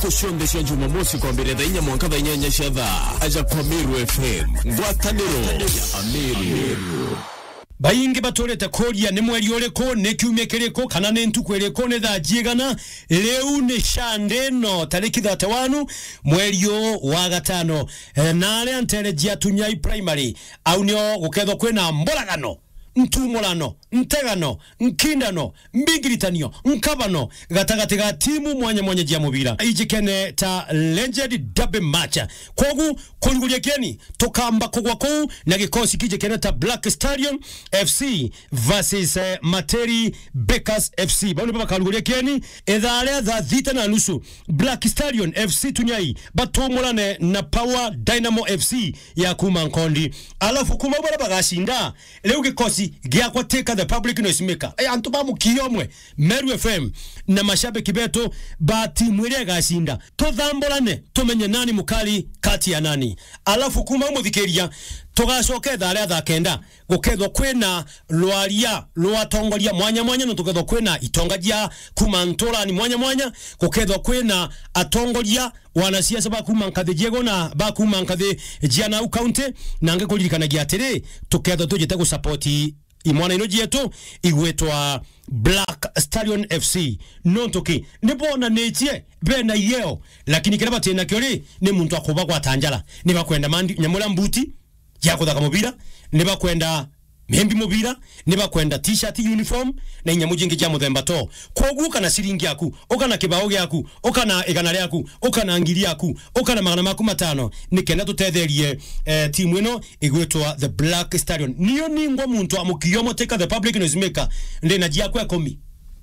Kushonde sha Jumamosi kwa mbele da inya mwanka da inya shadha aja kwa Meru FM ngwataniro ya Meru bayingi batoleta kolia ne mweli oleko ne kiumekereko kana ne ntukwereko ne da jigana leu ne shandeno tariki 31 mwelio wa gatano nale antere jia tunyai primary aunio gukedho kwena mbolagano ntumulano ntegano nkindano mbigiritanio nkabano gatagatiga timu mwanya jia mubira ijikene ta legend derby match kogu kuligulia keni tokamba kogwa kou na gikosi kijikene ta Black Stallion FC versus Materi Bakers FC bano baba kaligulia keni edhale dha dhita na nusu Black Stallion FC tunyai batomulane na Power Dynamo FC ya Kumankondi alafu kumabara bagashinda leo gikosi gia kwa teka the public noise maker antuba mukiyomwe Meru FM na mashabe kibeto bati mwele gashinda todhambolane tumenye nani mukali kati ya nani alafu kuma mudhikeria togashoke dhale dha kenda gukedho kwena lwalia lwatongolia mwanya no tukedho kwena itongajia kumantola ni mwanya gukedho kwena atongolia wanasiasa bakumankathe jego na bakumankathe jiana ukaunte nange kulirikana giatere tukedho tujete ku support imwana ino jeto igwetwa Black Stallion FC nontoke nibona netie bena yeo lakini kiraba tena kyori ni muntu akoba kwa tanjala niba kwenda mandi nyamula mbuti yako da kamubira niba kwenda membi mubira niba kwenda t-shirt uniform na nyamujingi kya muthemba to koguka na siringi yaku okana kibao yaku okana egana yaku okana ngiri yaku okana magana maku matano nikenda tutetherie timu ino igwetwa the Black Stallion niyo ningwa muntu amukiyomo teka the public noise maker ndena jia kwa komi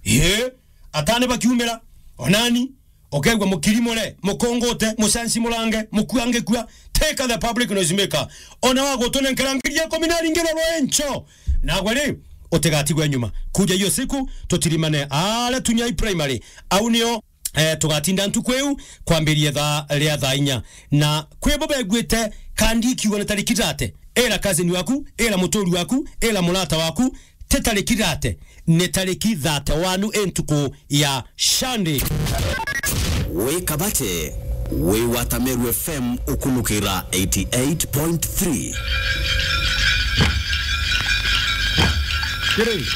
atane bakiumera onani okegwa mukirimole mukongote musansi mulange mukuange kwa teka the public noise maker ona wago tonenkerangiria kominali ngero loencho nagwali otegatigwa nyuma kuja hiyo siku totirimane ala tunyai primary aunio tugatinda ntukweu kwambirie tha inya na kwebobe gwete kandi kiwona tarikirate era kazi ni waku era motori waku era mulata waku tetarikirate netariki 31 entuko ya shande we kabate we watameru FM ukunukira 88.3